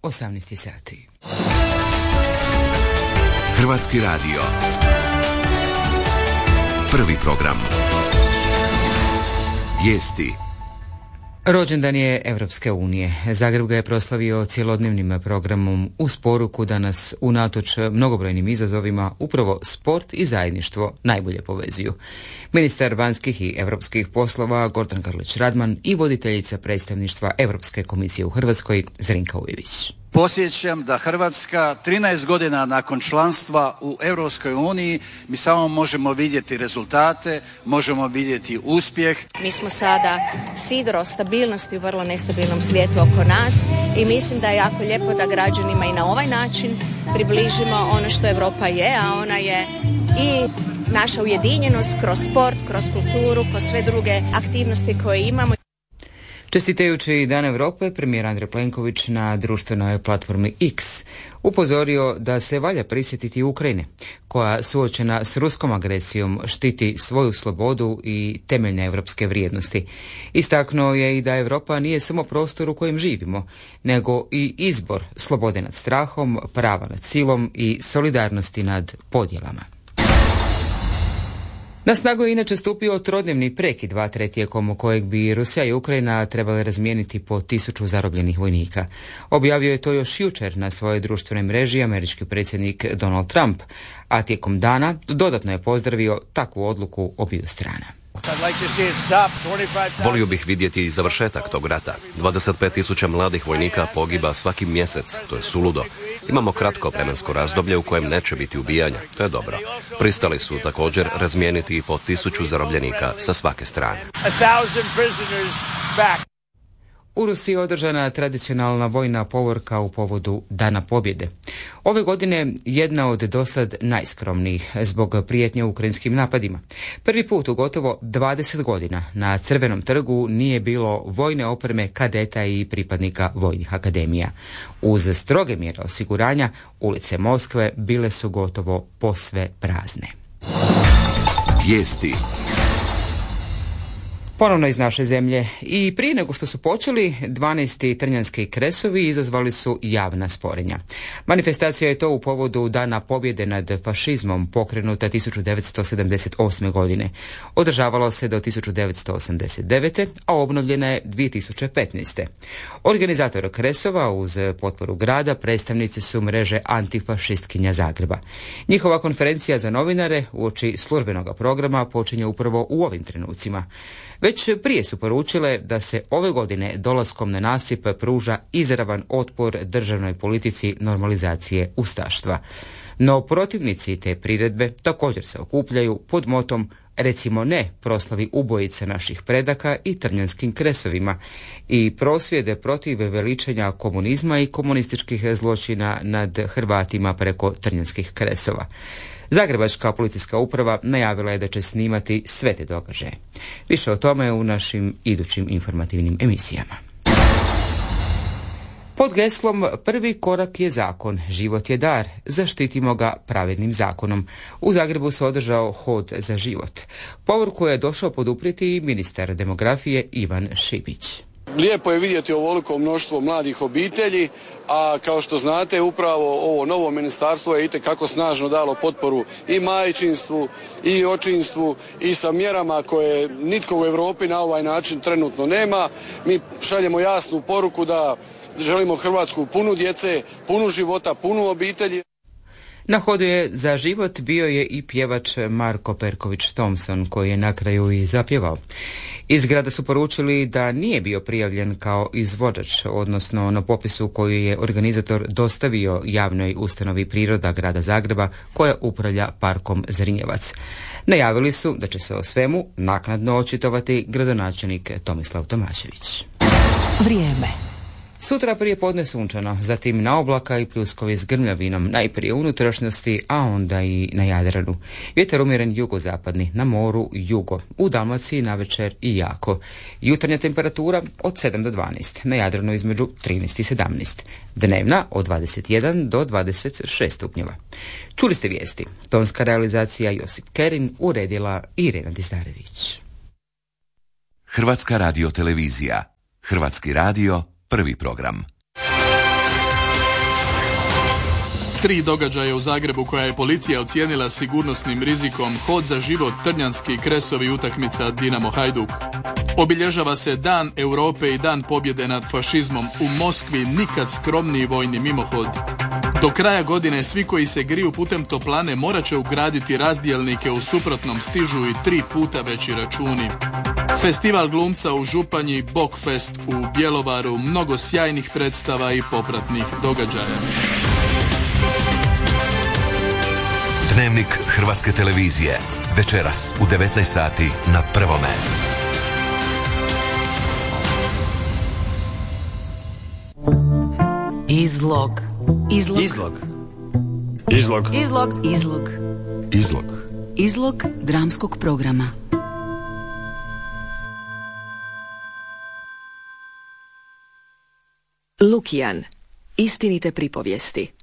18 sati. Hrvatski radio. Prvi program. Vijesti. Rođendan je Evropske unije. Zagreb ga je proslavio cjelodnevnim programom uz poruku da nas unatoč mnogobrojnim izazovima upravo sport i zajedništvo najbolje povezuju. Ministar vanjskih i europskih poslova Gordan Grlić Radman i voditeljica predstavništva Europske komisije u Hrvatskoj Zrinka Ujević. Podsjećam da Hrvatska 13 godina nakon članstva u Europskoj uniji mi samo možemo vidjeti rezultate, možemo vidjeti uspjeh. Mi smo sada sidro stabilnosti u vrlo nestabilnom svijetu oko nas i mislim da je jako lijepo da građanima i na ovaj način približimo ono što Europa je, a ona je i naša ujedinjenost kroz sport, kroz kulturu, kroz sve druge aktivnosti koje imamo. Čestitajući Dan Europe, premijer Andrej Plenković na društvenoj platformi X upozorio da se valja prisjetiti Ukrajine, koja suočena s ruskom agresijom štiti svoju slobodu i temeljne europske vrijednosti. Istaknuo je i da Europa nije samo prostor u kojem živimo, nego i izbor slobode nad strahom, prava nad silom i solidarnosti nad podjelama. Na snagu je inače stupio trodnevni prekid vatre tijekom kojeg bi Rusija i Ukrajina trebali razmijeniti po 1000 zarobljenih vojnika. Objavio je to još jučer na svojoj društvenoj mreži američki predsjednik Donald Trump, a tijekom dana dodatno je pozdravio takvu odluku obiju strana. Volio bih vidjeti završetak tog rata. 25.000 mladih vojnika pogiba svaki mjesec, to je suludo. Imamo kratko vremensko razdoblje u kojem neće biti ubijanja, to je dobro. Pristali su također razmijeniti i po 1000 zarobljenika sa svake strane. U Rusiji je održana tradicionalna vojna povorka u povodu Dana pobjede. Ove godine jedna od dosad najskromnijih zbog prijetnje ukrajinskim napadima. Prvi put u gotovo 20 godina na Crvenom trgu nije bilo vojne opreme kadeta i pripadnika vojnih akademija. Uz stroge mjere osiguranja, ulice Moskve bile su gotovo posve prazne. Vijesti. Ponovno iz naše zemlje. I prije nego što su počeli, 12. trnjanski kresovi izazvali su javna sporenja. Manifestacija je to u povodu Dana pobjede nad fašizmom pokrenuta 1978. godine. Održavalo se do 1989. a obnovljena je 2015. Organizator kresova uz potporu grada predstavnici su mreže antifašistkinja Zagreba. Njihova konferencija za novinare uoči službenog programa počinje upravo u ovim trenucima. Već prije su poručile da se ove godine dolaskom na nasip pruža izravan otpor državnoj politici normalizacije ustaštva. No protivnici te priredbe također se okupljaju pod motom recimo ne proslavi ubojice naših predaka i trnjanskim kresovima i prosvjede protiv veličanja komunizma i komunističkih zločina nad Hrvatima preko trnjanskih kresova. Zagrebačka policijska uprava najavila je da će snimati sve te događaje. Više o tome u našim idućim informativnim emisijama. Pod geslom prvi korak je zakon, život je dar, zaštitimo ga pravednim zakonom. U Zagrebu se održao hod za život. Povorku je došao poduprijeti i ministar demografije Ivan Šipić. Lijepo je vidjeti ovoliko mnoštvo mladih obitelji, a kao što znate upravo ovo novo ministarstvo je itekako snažno dalo potporu i majčinstvu i očinstvu i sa mjerama koje nitko u Europi na ovaj način trenutno nema. Mi šaljemo jasnu poruku da želimo Hrvatsku punu djece, punu života, punu obitelji. Na hodu je za život bio je i pjevač Marko Perković Thompson, koji je na kraju i zapjevao. Iz grada su poručili da nije bio prijavljen kao izvođač, odnosno na popisu koji je organizator dostavio javnoj ustanovi Priroda grada Zagreba, koja upravlja parkom Zrinjevac. Najavili su da će se o svemu naknadno očitovati gradonačelnik Tomislav Tomašević. Vrijeme. Sutra prije podne sunčano, zatim na oblaka i pljuskovi s grmljavinom, najprije u unutrašnjosti, a onda i na Jadranu. Vjetar umjeren jugozapadni, na moru jugo, u Dalmaciji navečer i jako. Jutarnja temperatura od 7 do 12, na Jadranu između 13 i 17. Dnevna od 21 do 26 stupnjeva. Čuli ste vijesti. Tonska realizacija Josip Kerin, uredila Irena Dizdarević. Hrvatska radiotelevizija. Hrvatski radio, prvi program. 3 događaja u Zagrebu koja je policija ocijenila sigurnosnim rizikom, hod za život Trnjanski Kresovi utakmica Dinamo Hajduk. Obilježava se Dan Europe i Dan pobjede nad fašizmom. U Moskvi nikad skromniji vojni mimohod. Do kraja godine svi koji se griju putem toplane morat će ugraditi razdjelnike, u suprotnom stižu i 3 puta veći računi. Festival glumca u Županji, Bokfest u Bjelovaru, mnogo sjajnih predstava i popratnih događaja. Dnevnik Hrvatske televizije. Večeras u 19 sati na Prvome. Izlog. Izlog. Izlog. Izlog. Izlog. Izlog. Izlog. Izlog dramskog programa. Lukijan. Istinite pripovijesti.